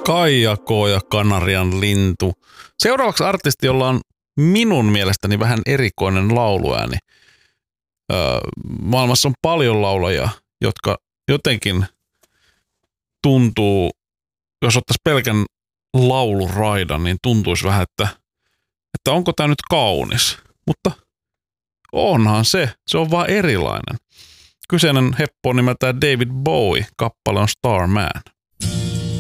Kaija K. ja Kanarian lintu. Seuraavaksi artisti, jolla on minun mielestäni vähän erikoinen lauluääni. Maailmassa on paljon laulajia, jotka jotenkin tuntuu, jos ottaisi pelkän lauluraidan, niin tuntuisi vähän, että onko tämä nyt kaunis. Mutta onhan se on vaan erilainen. Kyseinen heppo on nimeltään David Bowie, kappale on Starman.